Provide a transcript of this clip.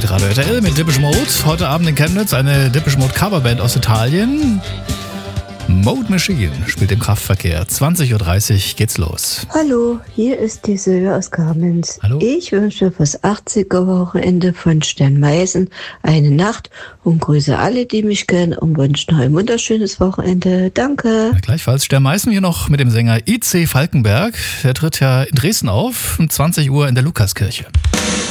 Radio RTL mit Depeche Mode. Heute Abend in Chemnitz eine Depeche Mode Coverband aus Italien. Mode Machine spielt im Kraftverkehr. 20.30 Uhr geht's los. Hallo, hier ist die Silvia aus Kamenz. Hallo. Ich wünsche fürs 80er-Wochenende von Sternmeisen eine Nacht und grüße alle, die mich kennen und wünsche noch ein wunderschönes Wochenende. Danke. Ja, gleichfalls Sternmeißen hier noch mit dem Sänger I.C. Falkenberg. Der tritt ja in Dresden auf, um 20 Uhr in der Lukaskirche.